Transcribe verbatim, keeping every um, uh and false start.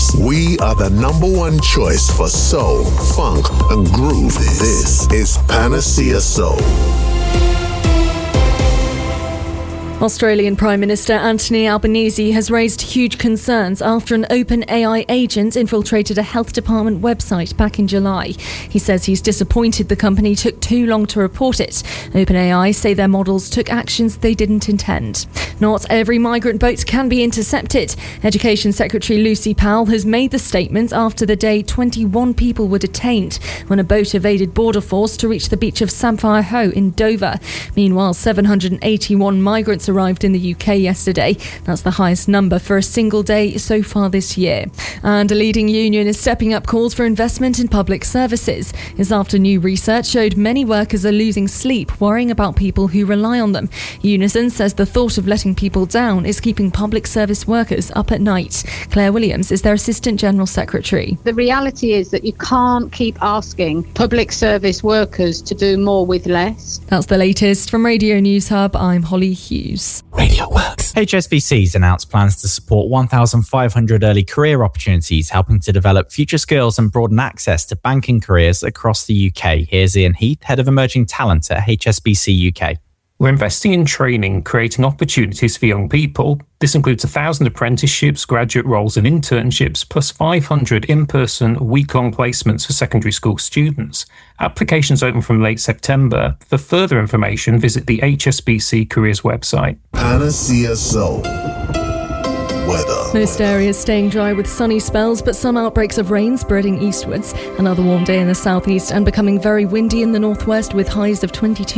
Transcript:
vibes. We are the number one choice for soul, funk, and groove. This is Panacea Soul. Australian Prime Minister Anthony Albanese has raised huge concerns after an OpenAI agent infiltrated a health department website back in July. He says he's disappointed the company took too long to report it. OpenAI say their models took actions they didn't intend. Not every migrant boat can be intercepted. Education Secretary Lucy Powell has made the statement after the day twenty-one people were detained when a boat evaded Border Force to reach the beach of Sapphire Hoe in Dover. Meanwhile, seven hundred eighty-one migrants arrived in the U K yesterday. That's the highest number for a single day so far this year. And a leading union is stepping up calls for investment in public services. It's after new research showed many workers are losing sleep, worrying about people who rely on them. Unison says the thought of letting people down is keeping public service workers up at night. Claire Williams is their Assistant General Secretary. The reality is that you can't keep asking public service workers to do more with less. That's the latest from Radio News Hub. I'm Holly Hughes. Radio Works. H S B C's announced plans to support one thousand five hundred early career opportunities, helping to develop future skills and broaden access to banking careers across the U K. Here's Ian Heath, Head of Emerging Talent at H S B C U K. We're investing in training, creating opportunities for young people. This includes one thousand apprenticeships, graduate roles and internships, plus five hundred in-person, week-long placements for secondary school students. Applications open from late September. For further information, visit the H S B C Careers website. Panacea Soul. Weather. Most areas staying dry with sunny spells, but some outbreaks of rain spreading eastwards. Another warm day in the southeast and becoming very windy in the northwest with highs of twenty-two